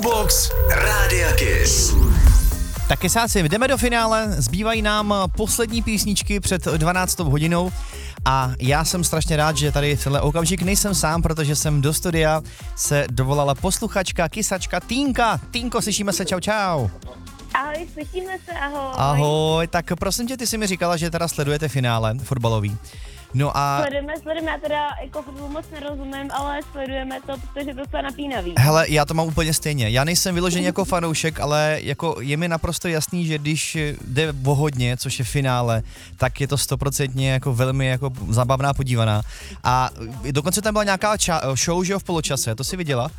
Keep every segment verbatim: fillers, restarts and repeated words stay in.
Box Rádia Kiss. Tak kesáci, jdeme do finále, zbývají nám poslední písničky před dvanáctou hodinou a já jsem strašně rád, že tady v tenhle okamžik nejsem sám, protože jsem do studia se dovolala posluchačka, kysačka Týnka. Týnko, slyšíme se, čau čau. Ahoj, slyšíme se, ahoj. Ahoj, tak prosím tě, ty jsi mi říkala, že teda sledujete finále fotbalový. No a... Sledujeme, sledujeme, já teda jako fotbalu moc nerozumím, ale sledujeme to, protože to je napínavý. Hele, já to mám úplně stejně. Já nejsem vyložený jako fanoušek, ale jako je mi naprosto jasný, že když jde o hodně, což je finále, tak je to stoprocentně jako velmi jako zabavná podívaná. A dokonce tam byla nějaká ča- show, že jo, v poločase, to jsi viděla?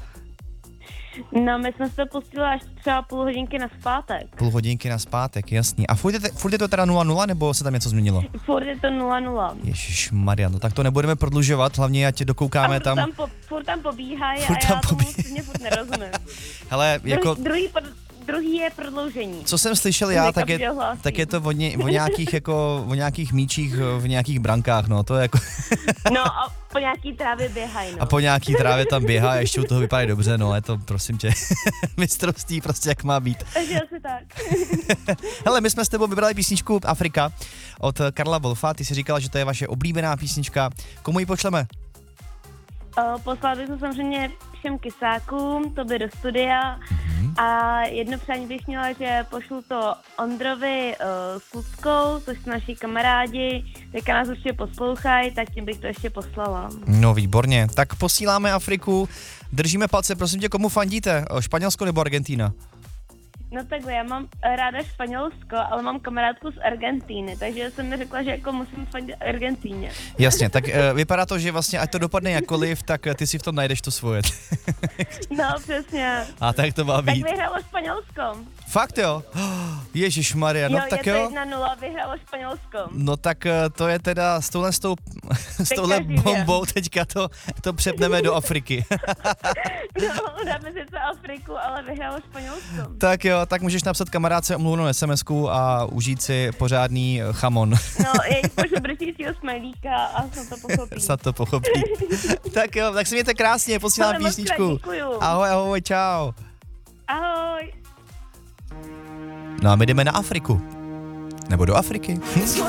No, my jsme se to pustili až třeba půl hodinky na zpátek. Půl hodinky na zpátek, jasný. A furt je, te, furt je to teda nula nula, nebo se tam něco změnilo? Furt je to nula nula. Ježišmarja, no tak to nebudeme prodlužovat, hlavně ať dokoukáme a furt tam. tam po, furt tam pobíhají Furt a tam já pobíhaj. tomu stejně furt nerozumím. Hele, jako... Druhý, druhý, pod, druhý je prodloužení. Co jsem slyšel já, tak je, tak je to o, ně, o nějakých jako, o nějakých míčích v nějakých brankách, no, to je jako... No a po nějaký trávě běhají, no. A po nějaký trávě tam běhá a ještě u toho vypadá dobře, no, je to, prosím tě, mistrovství prostě jak má být. Takže asi tak. Hele, my jsme s tebou vybrali písničku Afrika od Karla Wolfa, ty jsi říkala, že to je vaše oblíbená písnička, komu ji pošleme? Uh, poslal bych to samozřejmě všem kysákům, to by do studia mm-hmm. a jedno přání bych měla, že pošlu to Ondrovi uh, s Luckou, což jsou naši kamarádi, teďka nás určitě poslouchají, tak tím bych to ještě poslala. No výborně, tak posíláme Afriku, držíme palce, prosím tě, komu fandíte, Španělsko nebo Argentína? No takhle, já mám ráda Španělsko, ale mám kamarádku z Argentíny, takže jsem mi řekla, že jako musím fandit Argentíně. Jasně, tak uh, vypadá to, že vlastně ať to dopadne jakkoliv, tak ty si v tom najdeš to svoje. No přesně. A tak to má být. Tak vyhrálo Španělsko. Fakt jo? Ježišmarja, no jo, tak je jo. to jedna nula, vyhrálo Španělsko. No tak to je teda s touhle, s tou, s touhle bombou teďka to, to přepneme do Afriky. No, dáme si to Afriku, ale vyhrálo Španělsko. Tak jo, tak můžeš napsat kamarádce omluvenou SMSku a užít si pořádný chamon. No, jej pošlu brčícího smajlíka a snad to pochopí. Snad to pochopí. Tak jo, tak se mějte krásně, posílám Ale písničku. děkuju. Ahoj, ahoj, čau. Ahoj. No a my jdeme na Afriku. Nebo do Afriky.